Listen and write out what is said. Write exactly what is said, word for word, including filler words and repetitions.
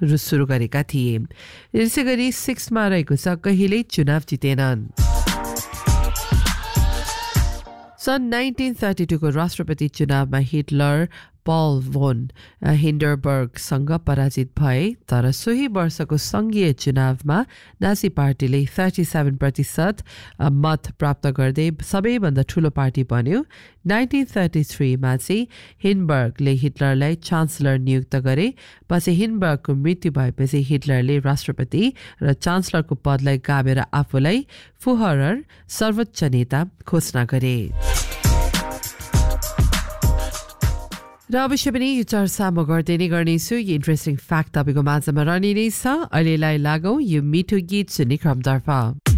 सुरु गरेका थिए यसै गरी सिक्समा रहेको छ कहिल्यै चुनाव जितेनन् सन् नाइन्टिन थर्टी टू को राष्ट्रपति चुनावमा हिटलर पल भोन हिन्डरबर्गसँग पराजित भए तर सोही वर्षको संघीय चुनावमा नासी पार्टीले सैंतीस प्रतिशत मत प्राप्त गर्दै सबैभन्दा ठूलो पार्टी बन्यो नाइन्टिन थर्टी थ्री मा चाहिँ हिन्डबर्गले हिटलरलाई चान्सलर नियुक्त गरे पछि हिन्डबर्गको मृत्यु भएपछि हिटलरले राष्ट्रपति र चान्सलरको पदलाई गाभेर आफूलाई फुहरर सर्वोच्च नेता घोषणा गरे र अवश्य पनि यो चर्चा म गर्दै नै गर्नेछु यो इन्ट्रेस्टिङ फ्याक्ट तपाईँको माझमा रहने नै छ अहिलेलाई लागौँ यो मिठो गीत सुन्ने क्रमतर्फ